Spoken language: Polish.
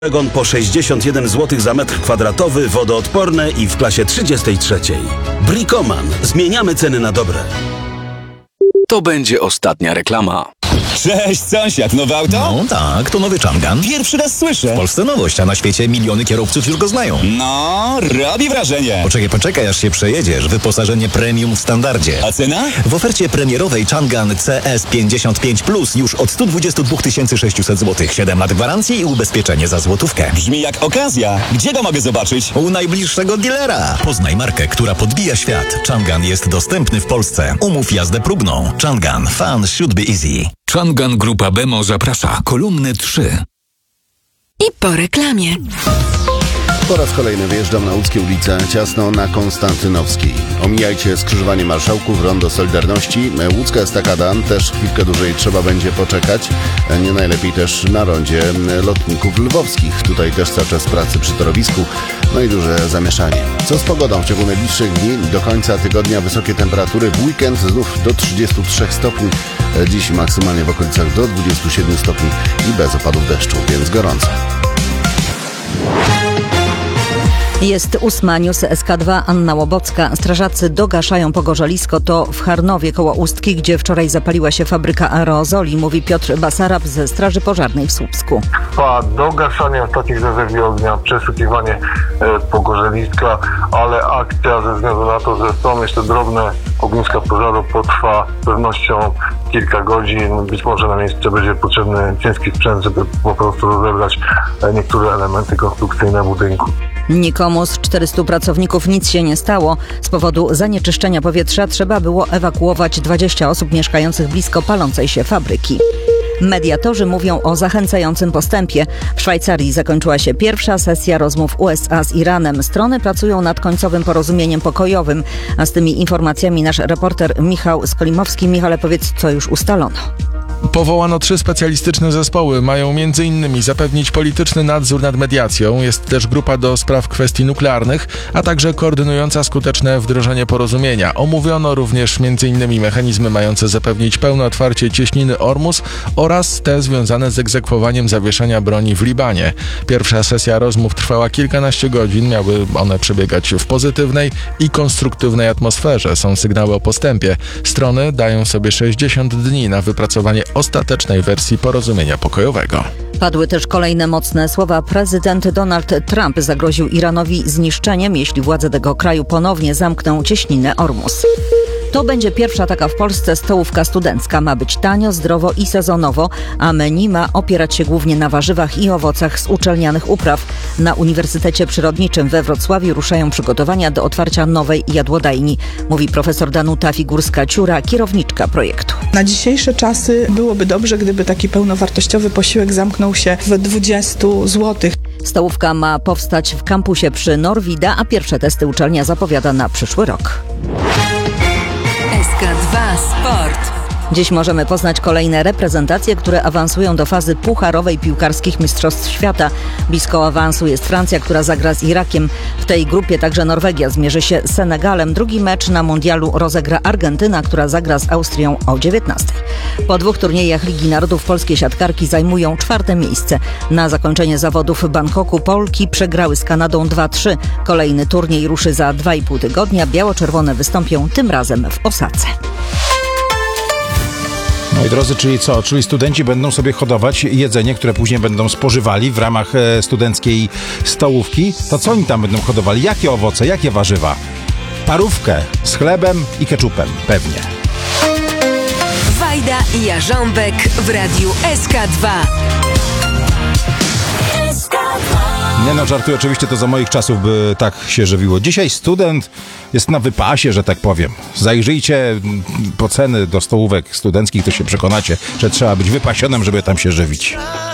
Oregon po 61 zł za metr kwadratowy, wodoodporne i w klasie 33. Bricoman. Zmieniamy ceny na dobre. To będzie ostatnia reklama. Cześć, sąsiad, nowe auto? No tak, to nowy Changan. Pierwszy raz słyszę. W Polsce nowość, a na świecie miliony kierowców już go znają. No, robi wrażenie. Poczekaj, aż się przejedziesz. Wyposażenie premium w standardzie. A cena? W ofercie premierowej Changan CS 55 Plus już od 122 600 zł. 7 lat gwarancji i ubezpieczenie za złotówkę. Brzmi jak okazja. Gdzie go mogę zobaczyć? U najbliższego dealera. Poznaj markę, która podbija świat. Changan jest dostępny w Polsce. Umów jazdę próbną. Changan. Fun should be easy. Changan Grupa Bemo zaprasza. Kolumny 3. I po reklamie. Po raz kolejny wyjeżdżam na łódzkie ulice, ciasno na Konstantynowskiej. Omijajcie skrzyżowanie Marszałków, rondo Solidarności. Łódzka estakada, też chwilkę dłużej trzeba będzie poczekać. Nie najlepiej też na rondzie lotników lwowskich. Tutaj też cały czas pracy przy torowisku, no i duże zamieszanie. Co z pogodą? W ciągu najbliższych dni do końca tygodnia wysokie temperatury. W weekend znów do 33 stopni. Dziś maksymalnie w okolicach do 27 stopni i bez opadów deszczu, więc gorąco. Jest 8. News SK2, Anna Łobocka. Strażacy dogaszają pogorzelisko. To w Charnowie koło Ustki, gdzie wczoraj zapaliła się fabryka aerozoli, mówi Piotr Basarab ze Straży Pożarnej w Słupsku. Trwa dogaszanie ostatnich rezerwii ognia, przeszukiwanie pogorzeliska, ale akcja ze względu na to, że są jeszcze drobne ogniska pożaru, potrwa z pewnością kilka godzin. Być może na miejsce będzie potrzebny ciężki sprzęt, żeby po prostu rozebrać niektóre elementy konstrukcyjne budynku. Nikomu z 400 pracowników nic się nie stało. Z powodu zanieczyszczenia powietrza trzeba było ewakuować 20 osób mieszkających blisko palącej się fabryki. Mediatorzy mówią o zachęcającym postępie. W Szwajcarii zakończyła się pierwsza sesja rozmów USA z Iranem. Strony pracują nad końcowym porozumieniem pokojowym. A z tymi informacjami nasz reporter Michał Skolimowski. Michale, powiedz, co już ustalono. Powołano 3 specjalistyczne zespoły. Mają m.in. zapewnić polityczny nadzór nad mediacją. Jest też grupa do spraw kwestii nuklearnych, a także koordynująca skuteczne wdrożenie porozumienia. Omówiono również m.in. mechanizmy mające zapewnić pełne otwarcie cieśniny Ormus oraz te związane z egzekwowaniem zawieszenia broni w Libanie. Pierwsza sesja rozmów trwała kilkanaście godzin. Miały one przebiegać w pozytywnej i konstruktywnej atmosferze. Są sygnały o postępie. Strony dają sobie 60 dni na wypracowanie ostatecznej wersji porozumienia pokojowego. Padły też kolejne mocne słowa. Prezydent Donald Trump zagroził Iranowi zniszczeniem, jeśli władze tego kraju ponownie zamkną cieśninę Ormus. To będzie pierwsza taka w Polsce stołówka studencka. Ma być tanio, zdrowo i sezonowo, a menu ma opierać się głównie na warzywach i owocach z uczelnianych upraw. Na Uniwersytecie Przyrodniczym we Wrocławiu ruszają przygotowania do otwarcia nowej jadłodajni, mówi profesor Danuta Figurska-Ciura, kierowniczka projektu. Na dzisiejsze czasy byłoby dobrze, gdyby taki pełnowartościowy posiłek zamknął się w 20 zł. Stołówka ma powstać w kampusie przy Norwida, a pierwsze testy uczelnia zapowiada na przyszły rok. SK2 Sport. Dziś możemy poznać kolejne reprezentacje, które awansują do fazy pucharowej piłkarskich Mistrzostw Świata. Blisko awansu jest Francja, która zagra z Irakiem. W tej grupie także Norwegia zmierzy się z Senegalem. Drugi mecz na mundialu rozegra Argentyna, która zagra z Austrią o 19:00. Po 2 turniejach Ligi Narodów polskie siatkarki zajmują 4. miejsce. Na zakończenie zawodów w Bangkoku Polki przegrały z Kanadą 2-3. Kolejny turniej ruszy za 2,5 tygodnia. Biało-czerwone wystąpią tym razem w Osace. Moi drodzy, czyli co? Czyli studenci będą sobie hodować jedzenie, które później będą spożywali w ramach studenckiej stołówki. To co oni tam będą hodowali? Jakie owoce, jakie warzywa? Parówkę z chlebem i keczupem, pewnie. Wajda i Jarząbek w radiu SK2. Nie no, żartuję, oczywiście to za moich czasów by tak się żywiło. Dzisiaj student jest na wypasie, że tak powiem. Zajrzyjcie po ceny do stołówek studenckich, to się przekonacie, że trzeba być wypasionym, żeby tam się żywić.